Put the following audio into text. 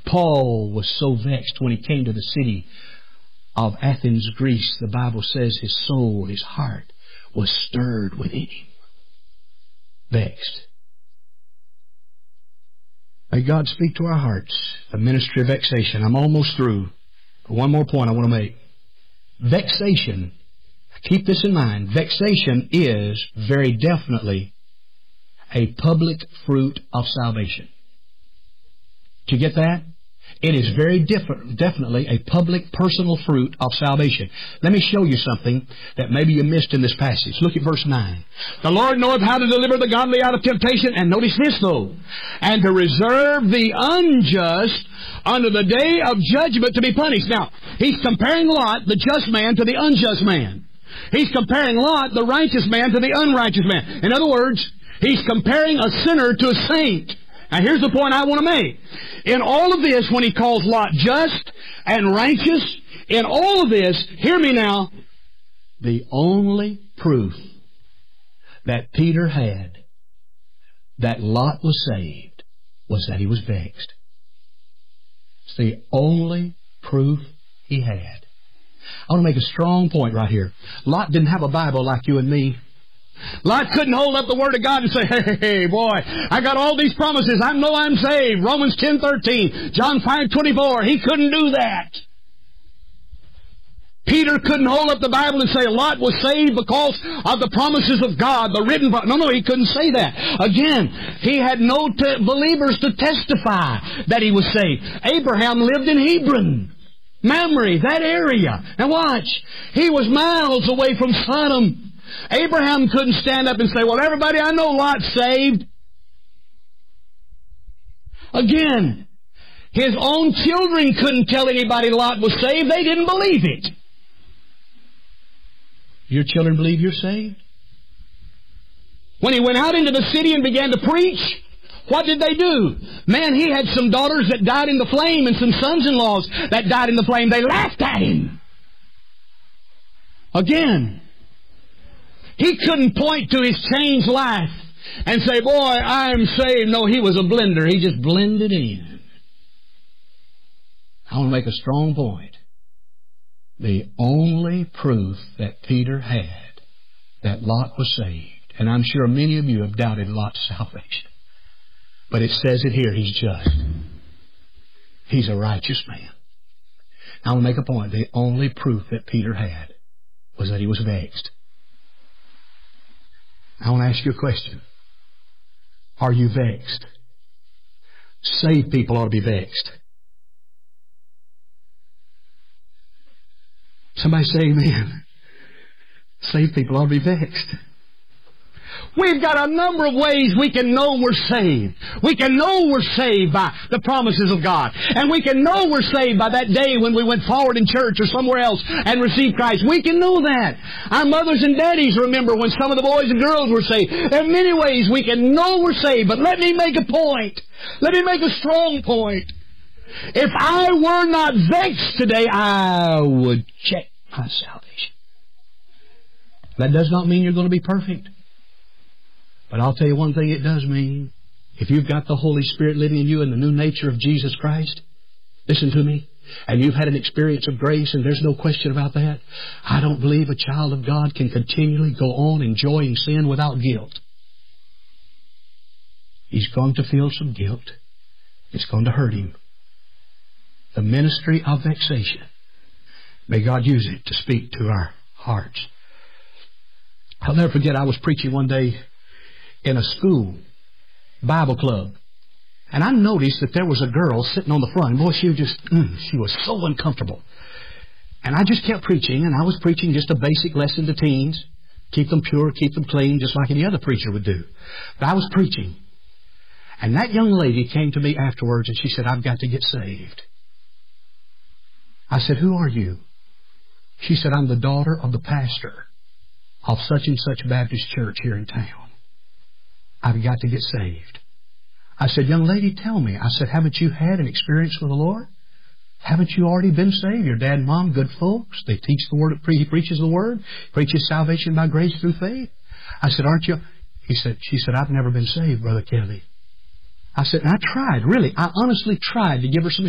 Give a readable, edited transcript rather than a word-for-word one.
Paul was so vexed when he came to the city of Athens, Greece. The Bible says his soul, his heart, was stirred within him. Vexed. May God speak to our hearts. The ministry of vexation. I'm almost through. One more point I want to make. Vexation, keep this in mind, vexation is very definitely a public fruit of salvation. Did you get that? It is very definitely a public, personal fruit of salvation. Let me show you something that maybe you missed in this passage. Look at verse 9. The Lord knoweth how to deliver the godly out of temptation. And notice this though. And to reserve the unjust unto the day of judgment to be punished. Now, he's comparing Lot, the just man, to the unjust man. He's comparing Lot, the righteous man, to the unrighteous man. In other words, he's comparing a sinner to a saint. Now here's the point I want to make. In all of this, when he calls Lot just and righteous, in all of this, hear me now, the only proof that Peter had that Lot was saved was that he was vexed. It's the only proof he had. I want to make a strong point right here. Lot didn't have a Bible like you and me. Lot couldn't hold up the Word of God and say, hey, boy, I got all these promises. I know I'm saved. Romans 10:13, John 5:24. He couldn't do that. Peter couldn't hold up the Bible and say Lot was saved because of the promises of God, the written... No, he couldn't say that. Again, he had no believers to testify that he was saved. Abraham lived in Hebron, Mamre, that area. Now watch. He was miles away from Sodom. Abraham couldn't stand up and say, well, everybody, I know Lot's saved. Again, his own children couldn't tell anybody Lot was saved. They didn't believe it. Your children believe you're saved? When he went out into the city and began to preach, what did they do? Man, he had some daughters that died in the flame and some sons-in-laws that died in the flame. They laughed at him. Again, he couldn't point to his changed life and say, boy, I'm saved. No, he was a blender. He just blended in. I want to make a strong point. The only proof that Peter had that Lot was saved, and I'm sure many of you have doubted Lot's salvation, but it says it here, he's just. He's a righteous man. I want to make a point. The only proof that Peter had was that he was vexed. I want to ask you a question. Are you vexed? Saved people ought to be vexed. Somebody say amen. Saved people ought to be vexed. We've got a number of ways we can know we're saved. We can know we're saved by the promises of God. And we can know we're saved by that day when we went forward in church or somewhere else and received Christ. We can know that. Our mothers and daddies remember when some of the boys and girls were saved. There are many ways we can know we're saved. But let me make a point. Let me make a strong point. If I were not vexed today, I would check my salvation. That does not mean you're going to be perfect. But I'll tell you one thing it does mean. If you've got the Holy Spirit living in you and the new nature of Jesus Christ, listen to me, and you've had an experience of grace, and there's no question about that, I don't believe a child of God can continually go on enjoying sin without guilt. He's going to feel some guilt. It's going to hurt him. The ministry of vexation. May God use it to speak to our hearts. I'll never forget, I was preaching one day in a school Bible club. And I noticed that there was a girl sitting on the front. Boy, she was so uncomfortable. And I just kept preaching, and I was preaching just a basic lesson to teens. Keep them pure, keep them clean, just like any other preacher would do. But I was preaching. And that young lady came to me afterwards, and she said, I've got to get saved. I said, who are you? She said, I'm the daughter of the pastor of such and such Baptist church here in town. I've got to get saved. I said, young lady, tell me. I said, haven't you had an experience with the Lord? Haven't you already been saved? Your dad and mom, good folks. They teach the Word. He preaches the Word. Preaches salvation by grace through faith. I said, aren't you? She said, I've never been saved, Brother Kelly. I said, and I tried, really. I honestly tried to give her some